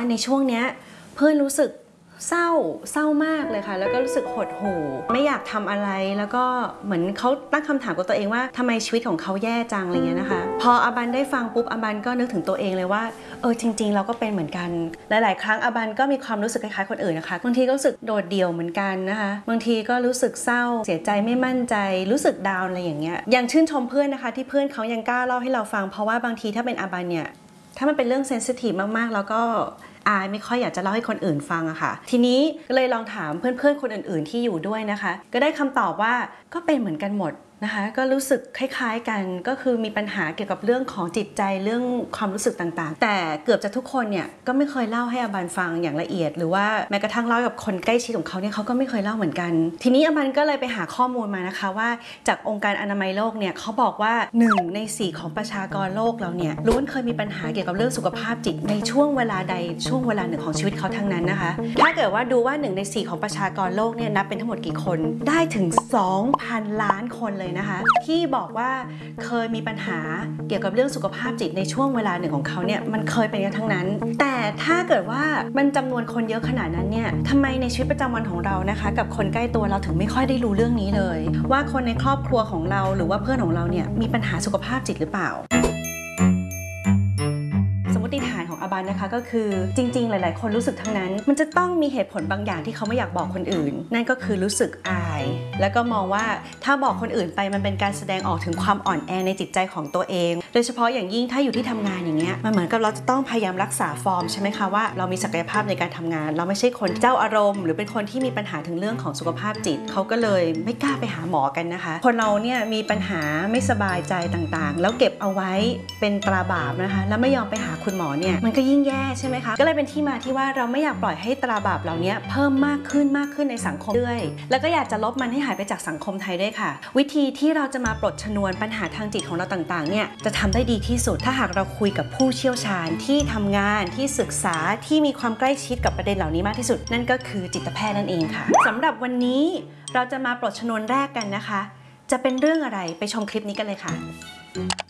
ในช่วงเนี้ยเพื่อนรู้สึกเศร้ามากเลยค่ะแล้วก็รู้สึกหดหู่ไม่อยากทำอะไรแล้วก็เหมือนเขาตั้งคำถามกับตัวเองว่าทำไมชีวิตของเขาแย่จังอะไรเงี้ยนะคะพออาบันได้ฟังปุ๊บอาบันก็นึกถึงตัวเองเลยว่าจริงๆเราก็เป็นเหมือนกันหลายๆครั้งอาบันก็มีความรู้สึกคล้ายๆคนอื่นนะคะบางทีก็รู้สึกโดดเดี่ยวเหมือนกันนะคะบางทีก็รู้สึกเศร้าเสียใจไม่มั่นใจรู้สึกดาวน์อะไรอย่างเงี้ยยังชื่นชมเพื่อนนะคะที่เพื่อนเขายังกล้าเล่าให้เราฟังเพราะว่าบางทีถ้าเป็นอาบันเนี่ยถ้ามันเป็นเรื่องเซนซิทีฟมากๆแล้วก็อายไม่ค่อยอยากจะเล่าให้คนอื่นฟังอะค่ะทีนี้ก็เลยลองถามเพื่อนๆคนอื่นๆที่อยู่ด้วยนะคะก็ได้คำตอบว่าก็เป็นเหมือนกันหมดนะคะก็รู้สึกคล้ายๆกันก็คือมีปัญหาเกี่ยวกับเรื่องของจิตใจเรื่องความรู้สึกต่างๆแต่เกือบจะทุกคนเนี่ยก็ไม่เคยเล่าให้อาบันฟังอย่างละเอียดหรือว่าแม้กระทั่งเล่ากับคนใกล้ชิดของเขาเนี่ยเขาก็ไม่เคยเล่าเหมือนกันทีนี้อาบันก็เลยไปหาข้อมูลมานะคะว่าจากองค์การอนามัยโลกเนี่ยเขาบอกว่า1 ใน 4ของประชากรโลกเราเนี่ยล้วนเคยมีปัญหาเกี่ยวกับเรื่องสุขภาพจิตในช่วงเวลาใดช่วงเวลาหนึ่งของชีวิตเขาทั้งนั้นนะคะถ้าเกิดว่าดูว่า1 ใน 4ของประชากรโลกเนี่ยนับเป็นทั้งหมดกี่คนได้ถึง 2,000 ล้านคนเลยนะคะที่บอกว่าเคยมีปัญหาเกี่ยวกับเรื่องสุขภาพจิตในช่วงเวลาหนึ่งของเขาเนี่ยมันเคยเป็นกันทั้งนั้นแต่ถ้าเกิดว่ามันจำนวนคนเยอะขนาดนั้นเนี่ยทำไมในชีวิตประจำวันของเรานะคะกับคนใกล้ตัวเราถึงไม่ค่อยได้รู้เรื่องนี้เลยว่าคนในครอบครัวของเราหรือว่าเพื่อนของเราเนี่ยมีปัญหาสุขภาพจิตหรือเปล่าสมมติฐานของอาบันนะคะก็คือจริงๆหลายๆคนรู้สึกทั้งนั้นมันจะต้องมีเหตุผลบางอย่างที่เขาไม่อยากบอกคนอื่นนั่นก็คือรู้สึกอายแล้วก็มองว่าถ้าบอกคนอื่นไปมันเป็นการแสดงออกถึงความอ่อนแอในจิตใจของตัวเองโดยเฉพาะอย่างยิ่งถ้าอยู่ที่ทำงานอย่างเงี้ยมันเหมือนกับเราจะต้องพยายามรักษาฟอร์มใช่ไหมคะว่าเรามีศักยภาพในการทำงานเราไม่ใช่คนเจ้าอารมณ์หรือเป็นคนที่มีปัญหาถึงเรื่องของสุขภาพจิตเขาก็เลยไม่กล้าไปหาหมอกันนะคะคนเราเนี่ยมีปัญหาไม่สบายใจต่างๆแล้วเก็บเอาไว้เป็นตราบาปนะคะแล้วไม่ยอมไปหาคุณหมอเนี่ยมันก็ยิ่งแย่ใช่ไหมคะก็เลยเป็นที่มาที่ว่าเราไม่อยากปล่อยให้ตราบาปเหล่านี้เพิ่มมากขึ้นในสังคมด้วยแล้วก็อยากจะลบมันให้หายไปจากสังคมไทยด้วยค่ะวิธีที่เราจะมาปลดชนวนปัญหาทางจิตของเราต่างๆเนี่ยจะทำได้ดีที่สุดถ้าหากเราคุยกับผู้เชี่ยวชาญที่ทำงานที่ศึกษาที่มีความใกล้ชิดกับประเด็นเหล่านี้มากที่สุดนั่นก็คือจิตแพทย์นั่นเองค่ะสำหรับวันนี้เราจะมาปลดชนวนแรกกันนะคะจะเป็นเรื่องอะไรไปชมคลิปนี้กันเลยค่ะ